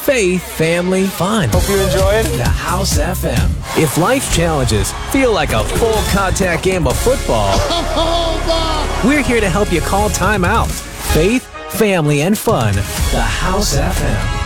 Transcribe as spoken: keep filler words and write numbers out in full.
faith, family, fun. Hope you enjoyed The House F M. If life challenges feel like a full contact game of football, we're here to help you call time out. Faith, family, and fun. The House F M.